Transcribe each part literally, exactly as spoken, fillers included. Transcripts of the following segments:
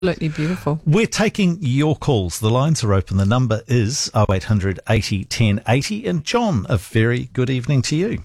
Absolutely beautiful. We're taking your calls. The lines are open. The number is oh eight hundred eighty ten eighty. And John, a very good evening to you.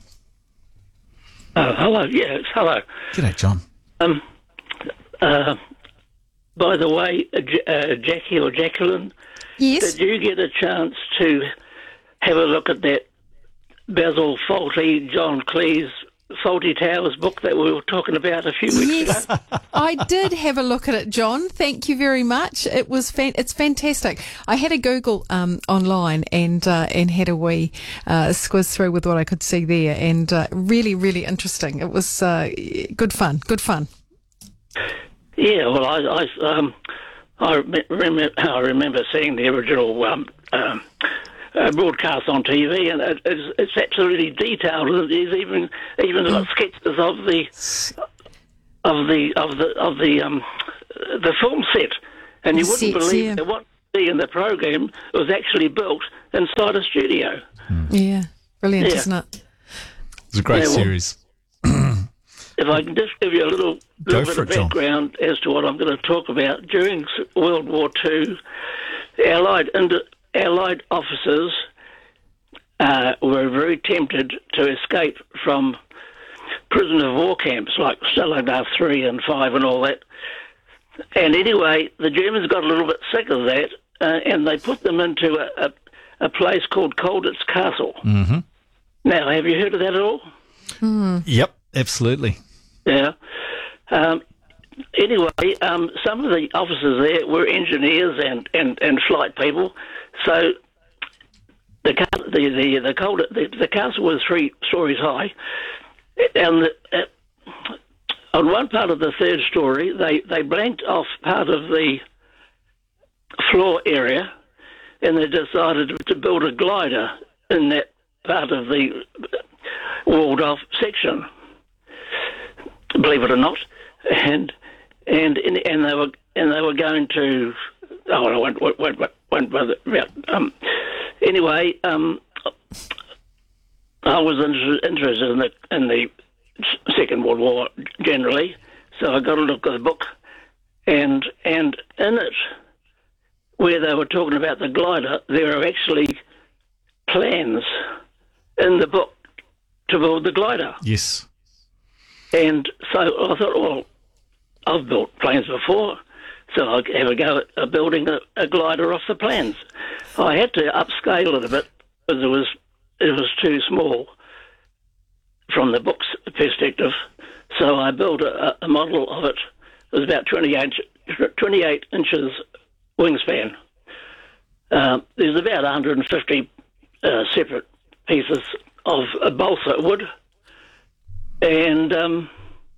Oh, hello. Yes, hello. G'day, John. Um, uh, by the way, uh, J- uh, Jackie or Jacqueline, Yes. did you get a chance to have a look at that Basil Fawlty, John Cleese Fawlty Towers book that we were talking about a few weeks Yes, ago? I did have a look at it, John. Thank you very much. It was fan- it's fantastic. I had a Google um, online and uh, and had a wee uh, squiz through with what I could see there, and uh, really, really interesting. It was uh, good fun. Good fun. Yeah, well, I I, um, I, remember, I remember seeing the original um, um, uh, broadcast on T V, and it, it's, it's absolutely detailed. There's even even got sketches of the of the of the of the um, the film set, and you The wouldn't sets, believe yeah. that what you see in the program was actually built inside a studio. Yeah, brilliant, Yeah. isn't it? It's a great Yeah, well- series. If I can just give you a little, Go little bit for of it, John. background as to what I'm going to talk about. During s- World War Two, Allied, ind- Allied officers uh, were very tempted to escape from prisoner of war camps like Stalingrad three and five and all that. And anyway, the Germans got a little bit sick of that, uh, and they put them into a, a, a place called Colditz Castle. Mm-hmm. Now, have you heard of that at all? Yep, absolutely. Yeah. Um, anyway, um, some of the officers there were engineers and, and, and flight people. So the ca- the the the, cold, the the castle was three stories high, and the, uh, on one part of the third story, they they blanked off part of the floor area, and they decided to build a glider in that part of the walled off section. Believe it or not, and and and they were and they were going to. Oh, I won't won't won't, won't bother about. Um, anyway, um, I was inter- interested in the in the Second World War generally, so I got a look at the book, and and in it, where they were talking about the glider, there are actually plans in the book to build the glider. Yes. And so I thought, well, I've built planes before, so I'll have a go at uh, building a, a glider off the plans. I had to upscale it a bit because it was it was too small from the book's perspective. So I built a, a model of it. It was about twenty-eight, twenty-eight inches wingspan. Um, there's about one hundred fifty uh, separate pieces of uh, balsa wood. And um,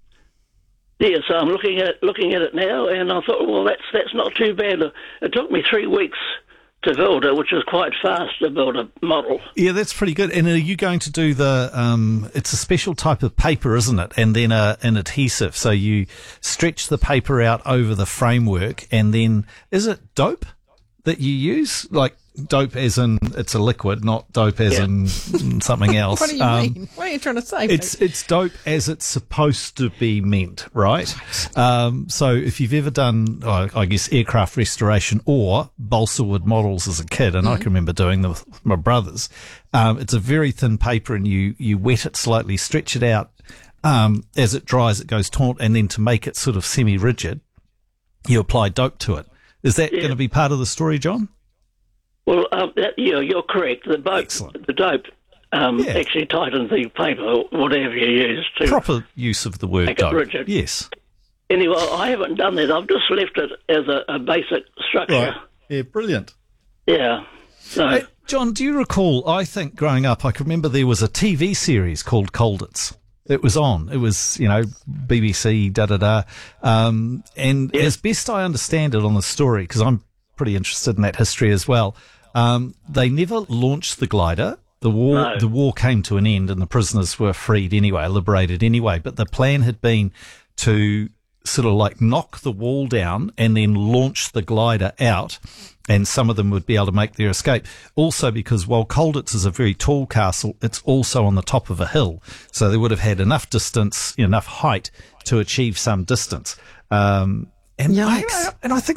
yeah, so I'm looking at looking at it now, and I thought, well, that's that's not too bad. It took me three weeks to build it, which is quite fast to build a model. Yeah, that's pretty good. And are you going to do the, um, it's a special type of paper, isn't it? And then a, an adhesive. So you stretch the paper out over the framework, and then, is it dope that you use? Like dope as in it's a liquid, not dope as Yeah. in something else. What do you Um, mean? What are you trying to say? It's mate? it's dope as it's supposed to be meant, right? Um, so if you've ever done, uh, I guess, aircraft restoration or balsa wood models as a kid, and I can remember doing them with my brothers, um, it's a very thin paper, and you you wet it slightly, stretch it out. Um, as it dries, it goes taut, and then to make it sort of semi-rigid, you apply dope to it. Is that Yeah. going to be part of the story, John? Well, um, that, yeah, you're correct. The dope, Excellent. the dope um, Yeah. actually tightens the paper, or whatever you use to. Proper use of the word Make it dope. rigid. Yes. Anyway, I haven't done that. I've just left it as a, a basic structure. Yeah, brilliant. Yeah. So, Hey, John, do you recall, I think growing up, I can remember there was a T V series called Colditz. It was on. It was, you know, B B C, da-da-da. Um, and Yeah. as best I understand it on the story, because I'm pretty interested in that history as well, um, they never launched the glider. The war, No. the war came to an end and the prisoners were freed anyway, liberated anyway. But the plan had been to sort of like knock the wall down and then launch the glider out, and some of them would be able to make their escape. Also because while Colditz is a very tall castle, it's also on the top of a hill. So they would have had enough distance, enough height to achieve some distance. Um, And I, Yikes. and I think